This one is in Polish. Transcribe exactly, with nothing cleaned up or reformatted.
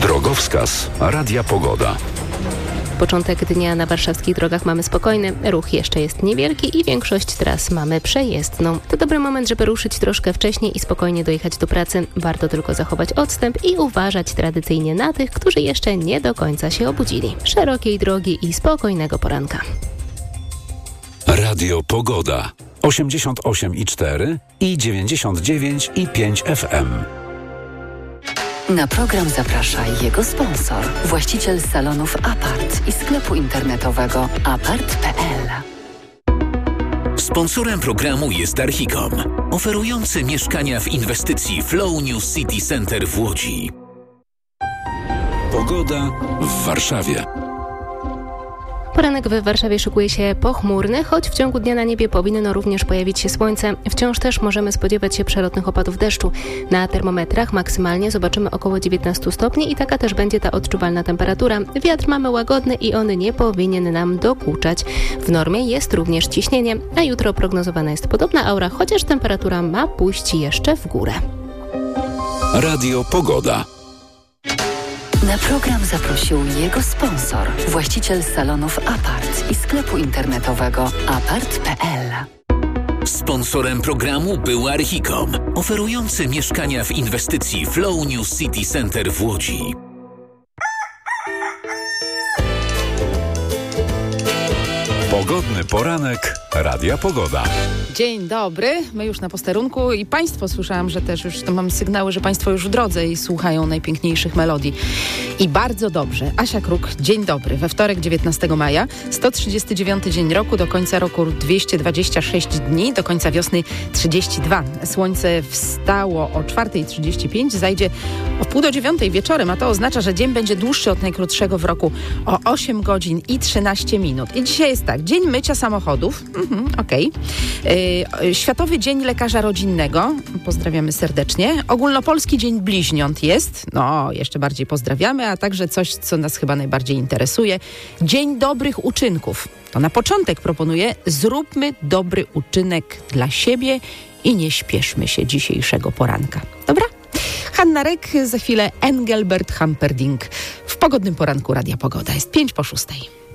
Drogowskaz Radia Pogoda. Początek dnia na warszawskich drogach mamy spokojny, ruch jeszcze jest niewielki i większość tras mamy przejezdną. To dobry moment, żeby ruszyć troszkę wcześniej i spokojnie dojechać do pracy. Warto tylko zachować odstęp i uważać tradycyjnie na tych, którzy jeszcze nie do końca się obudzili. Szerokiej drogi i spokojnego poranka. Radio Pogoda. osiemdziesiąt osiem i cztery i dziewięćdziesiąt dziewięć i pięć F M. Na program zaprasza jego sponsor, właściciel salonów Apart i sklepu internetowego apart kropka p l. Sponsorem programu jest Archicom, oferujący mieszkania w inwestycji Flow New City Center w Łodzi. Pogoda w Warszawie. Poranek w Warszawie szykuje się pochmurny, choć w ciągu dnia na niebie powinno również pojawić się słońce. Wciąż też możemy spodziewać się przelotnych opadów deszczu. Na termometrach maksymalnie zobaczymy około dziewiętnaście stopni i taka też będzie ta odczuwalna temperatura. Wiatr mamy łagodny i on nie powinien nam dokuczać. W normie jest również ciśnienie, a jutro prognozowana jest podobna aura, chociaż temperatura ma pójść jeszcze w górę. Radio Pogoda. Na program zaprosił jego sponsor, właściciel salonów Apart i sklepu internetowego apart kropka p l. Sponsorem programu był Archicom, oferujący mieszkania w inwestycji Flow New City Center w Łodzi. Pogodny poranek Radia Pogoda. Dzień dobry, my już na posterunku i Państwo, słyszałam, że też już to mam sygnały, że Państwo już w drodze i słuchają najpiękniejszych melodii. I bardzo dobrze. Asia Kruk, dzień dobry. We wtorek dziewiętnastego maja, sto trzydziesty dziewiąty dzień roku, do końca roku dwieście dwadzieścia sześć dni, do końca wiosny trzydzieści dwa. Słońce wstało o czwarta trzydzieści pięć, zajdzie o pół do dziewiątej wieczorem, a to oznacza, że dzień będzie dłuższy od najkrótszego w roku o osiem godzin i trzynaście minut. I dzisiaj jest tak, dzień mycia samochodów, mhm, okej. Okay. Światowy Dzień Lekarza Rodzinnego, pozdrawiamy serdecznie. Ogólnopolski Dzień Bliźniąt jest, no jeszcze bardziej pozdrawiamy, a także coś, co nas chyba najbardziej interesuje. Dzień Dobrych Uczynków. To na początek proponuję, zróbmy dobry uczynek dla siebie i nie śpieszmy się dzisiejszego poranka. Dobra? Hanna Rek, za chwilę Engelbert Humperdinck. W pogodnym poranku Radia Pogoda jest pięć po szóstej.